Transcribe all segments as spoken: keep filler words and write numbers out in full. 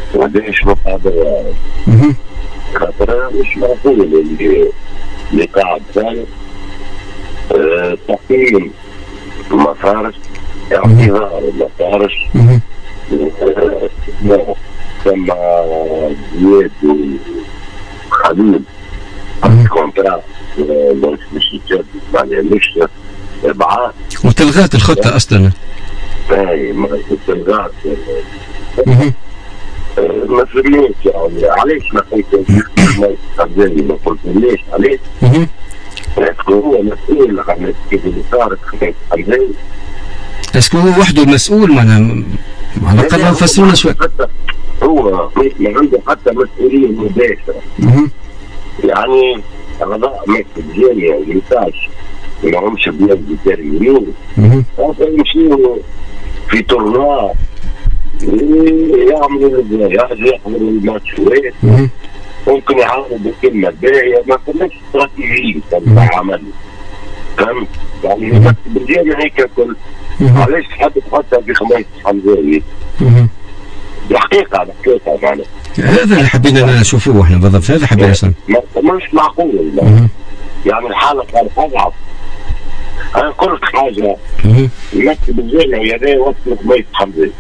قداش مقابل خاطر مش معقول اللي اللي قاعد فارغ. أه تقييم ما صارش، اعتذار ما صارش، ثم زياد خليل كونترا مش يتجدد معناها مش ابعاد وتلغات الخطه اصلا. اي ما تلغات ما فهمنيش يعني علاش ما قلتش ما ما قلتليش علاش؟ اسكو هو مسؤول عن كيف اللي صارت خليل حمزاوي؟ اسكو هو وحده المسؤول؟ معناها على الاقل نفسرونا شوي. هو ما عنده حتى مسؤوليه مباشره. يعني اعضاء مكتب جاريه اللي تاش ما همش بلاد جاريين يمشيوا في تورنوا يعملوا يحضروا الماتشات، ممكن يعاونوا بكلمه باهيه، ما كناش استراتيجيين تبع عمل. فهمت؟ يعني المكتب الجاري هيك كل علاش تحب تحطها في خميس حمزاوي؟ الحقيقه الحقيقه معناها هذا اللي حبينا نشوفوه احنا بالضبط، هذا حبينا نسمع. مش معقول يعني الحاله كانت اضعف. انا قلت حاجه المكتب الجاري هذا وصل خميس حمزاوي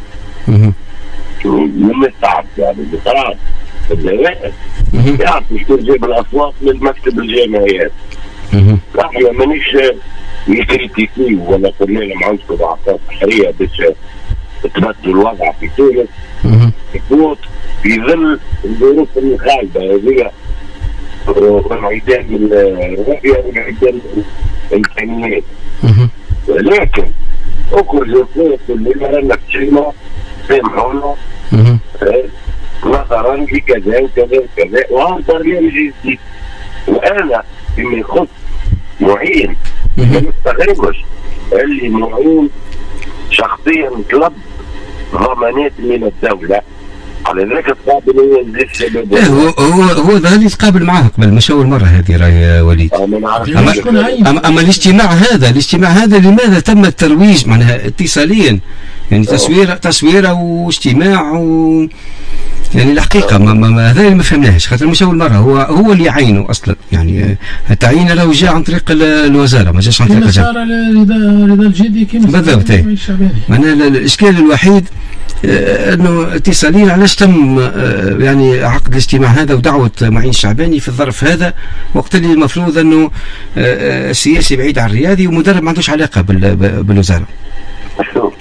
من التعب يعني بصراحه الدوائر يعرفوا شو تجيب الاصوات للمكتب الجامعيات. احنا مانيش نكريتيكي ولا قلنا لهم عندكم اعصاب بحريه باش تبدلوا الوضع في تونس يفوت في ظل الظروف الخايبه هذه وانعدام الرؤيه وانعدام الامكانيات. لكن اخرج الصوت اللي رانا كتشينا سامحونا نظرا لكذا وكذا وكذا، وهذا برنامج جديد. وانا فيما يخص معين ما نستغربش اللي معين شخصيا طلب ضمانات من الدوله على ذاك القابل هو يزيد الشباب. هو هو هو ذا اللي تقابل معاه قبل مش اول مره هذه راي وليد. أما, أما, اما الاجتماع هذا الاجتماع هذا لماذا تم الترويج معناها اتصاليا؟ يعني تصويره تصويره واجتماع و يعني الحقيقه ما, ما, ما هذا اللي ما فهمناهش، خاطر مش اول مره هو هو اللي يعينه اصلا. يعني التعيين له جاء عن طريق الوزاره ما جاش عن طريق الجامعه. رضا رضا الجدي كما بالضبط. معناها الاشكال الوحيد انه اتصاليا علاش تم يعني عقد الاجتماع هذا ودعوه معين الشعباني في الظرف هذا وقت اللي المفروض انه السياسي بعيد عن الرياضي ومدرب ما عندوش علاقه بالوزاره. شوف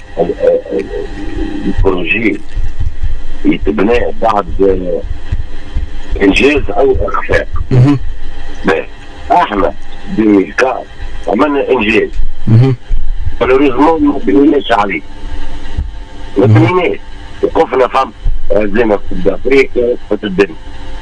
البروجي يتبنى بعد انجاز او اخفاء. احنا بميكار عملنا انجاز مالوريزمون ما بنيناش عليه ما بنيناش وقفنا فم زينا في افريقيا وقفت الدنيا.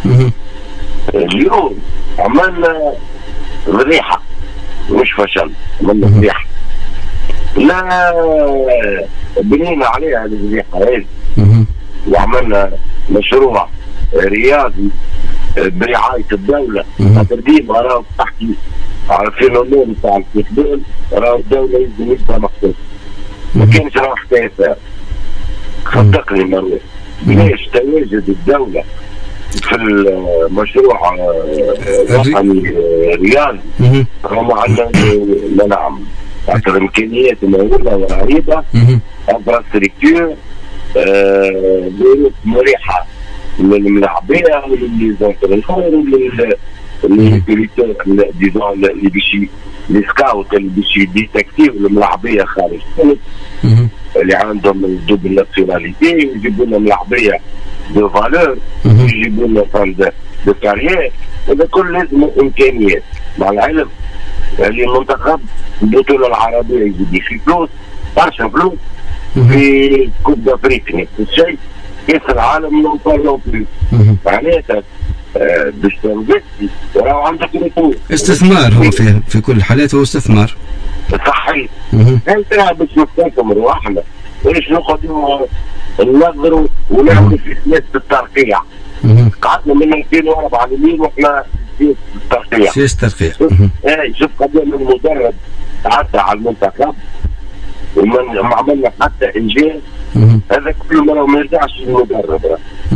اليوم عملنا ذريحه مش فشل، عملنا ذريحه لا بنينا عليها الذريحه هذه وعملنا مشروع رياضي برعايه الدوله. خاطر ديما راهو تحكي على الفينومين تاع الاستقبال راهو الدوله يلزم يبدا مخصوص. ما كانش راهو حكايه صدقني مروان ليش تواجد الدوله في المشروع الوطني رياضي هم عندنا منعم خاطر امكانيات مهوله ورهيبه انفراستركتور ظروف مريحه للملاعبيه وللزونترينور وللديزون اللي باش لي سكاوت اللي باش يديتكتيو الملاعبيه خارج تونس اللي عندهم الدوبل ناسيوناليتي يجيبوا لنا ملاعبيه دو فالور يجيبوا لنا فان دو كارير. هذا كل لازم امكانيات مع العلم اللي المنتخب البطوله العربيه يزيد في فلوس برشا فلوس في كوب دافريك نفس الشيء كاس العالم نون بارلون بلو معناتها باش تنفستي وراه عندك ريتور استثمار. هو في في كل الحالات هو استثمار صحيح. انت باش نستثمروا احنا ايش نقعدوا ننظروا ونعملوا في سياسه الترقيع. قعدنا من ألفين وأربعة لمين واحنا في الترقيع سياسه الترقيع. اي شوف قد من مدرب تعدى على المنتخب وما عملنا حتى انجاز. هذا كله ما يرجعش للمدرب